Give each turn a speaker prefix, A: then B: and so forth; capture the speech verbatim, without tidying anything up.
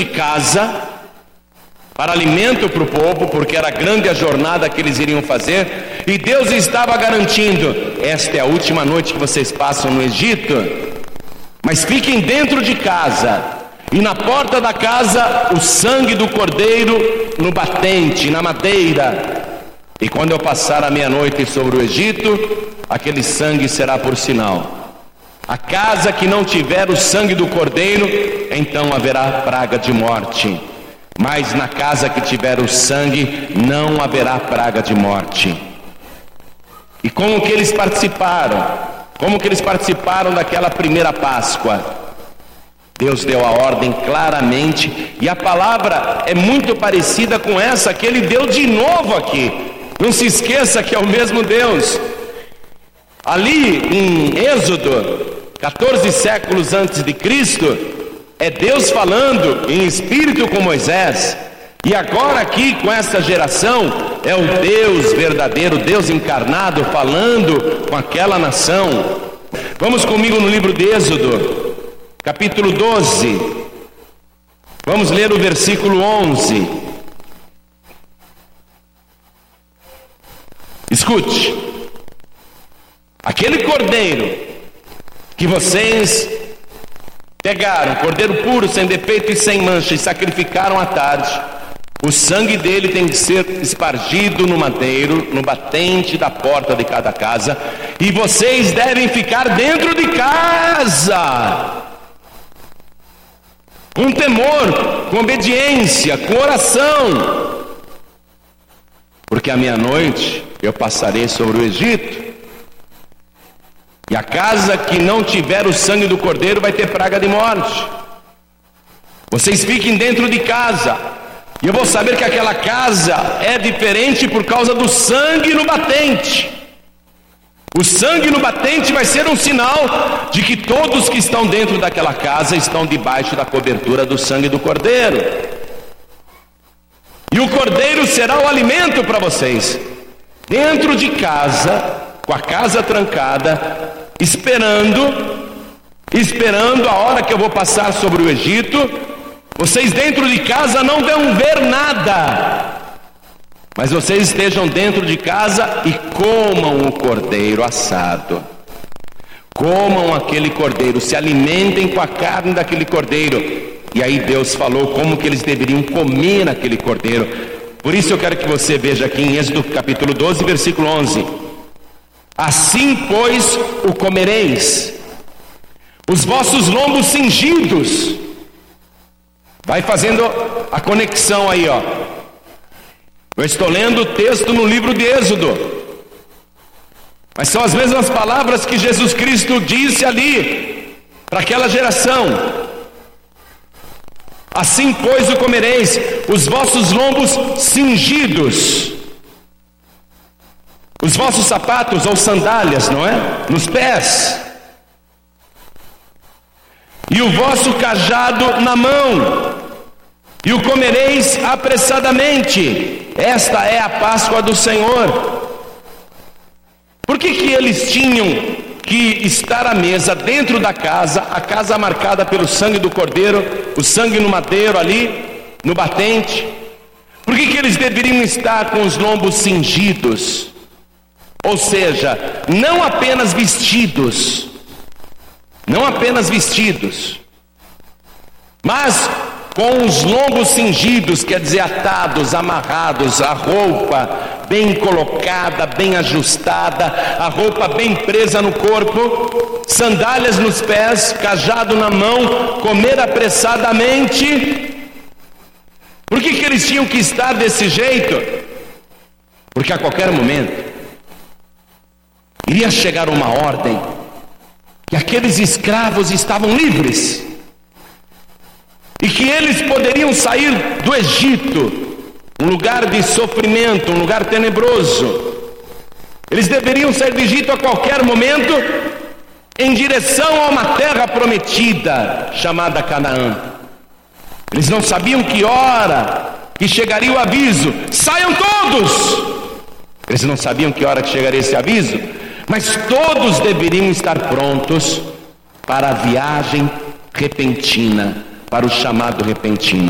A: de casa, para alimento para o povo, porque era grande a jornada que eles iriam fazer, e Deus estava garantindo: esta é a última noite que vocês passam no Egito, mas fiquem dentro de casa, e na porta da casa o sangue do cordeiro no batente, na madeira, e quando eu passar a meia-noite sobre o Egito, aquele sangue será por sinal. A casa que não tiver o sangue do cordeiro, então haverá praga de morte. Mas na casa que tiver o sangue, não haverá praga de morte. E como que eles participaram? Como que eles participaram daquela primeira Páscoa? Deus deu a ordem claramente, e a palavra é muito parecida com essa que ele deu de novo aqui. Não se esqueça que é o mesmo Deus. Ali em Êxodo, quatorze séculos antes de Cristo, é Deus falando em espírito com Moisés. E agora aqui com essa geração, é o Deus verdadeiro, Deus encarnado, falando com aquela nação. Vamos comigo no livro de Êxodo, capítulo doze. Vamos ler o versículo onze. Escute: aquele cordeiro que vocês pegaram, cordeiro puro, sem defeito e sem mancha, e sacrificaram à tarde, o sangue dele tem que ser espargido no madeiro, no batente da porta de cada casa, e vocês devem ficar dentro de casa, com temor, com obediência, com oração, porque à meia-noite eu passarei sobre o Egito, e a casa que não tiver o sangue do cordeiro vai ter praga de morte. Vocês fiquem dentro de casa, e eu vou saber que aquela casa é diferente por causa do sangue no batente. O sangue no batente vai ser um sinal de que todos que estão dentro daquela casa estão debaixo da cobertura do sangue do cordeiro. E o cordeiro será o alimento para vocês. Dentro de casa, com a casa trancada, esperando, esperando a hora que eu vou passar sobre o Egito. Vocês dentro de casa não vão ver nada, mas vocês estejam dentro de casa e comam o cordeiro assado. Comam aquele cordeiro, se alimentem com a carne daquele cordeiro. E aí Deus falou como que eles deveriam comer aquele cordeiro. Por isso eu quero que você veja aqui em Êxodo capítulo doze, versículo onze. Assim, pois, o comereis, os vossos lombos cingidos. Vai fazendo a conexão aí, ó. Eu estou lendo o texto no livro de Êxodo, mas são as mesmas palavras que Jesus Cristo disse ali para aquela geração. Assim, pois, o comereis, os vossos lombos cingidos, os vossos sapatos ou sandálias, não é? Nos pés, e o vosso cajado na mão, e o comereis apressadamente. Esta é a Páscoa do Senhor. Por que que eles tinham que estar à mesa dentro da casa, a casa marcada pelo sangue do cordeiro, o sangue no madeiro ali, no batente? Por que que eles deveriam estar com os lombos cingidos? Ou seja, não apenas vestidos, não apenas vestidos, mas com os lombos cingidos, quer dizer, atados, amarrados, a roupa bem colocada, bem ajustada, a roupa bem presa no corpo, sandálias nos pés, cajado na mão, comer apressadamente. Por que que eles tinham que estar desse jeito? Porque a qualquer momento iria chegar uma ordem que aqueles escravos estavam livres e que eles poderiam sair do Egito, um lugar de sofrimento, um lugar tenebroso. Eles deveriam sair do Egito a qualquer momento em direção a uma terra prometida chamada Canaã. Eles não sabiam que hora que chegaria o aviso: saiam todos! Eles não sabiam que hora que chegaria esse aviso, mas todos deveriam estar prontos para a viagem repentina, para o chamado repentino.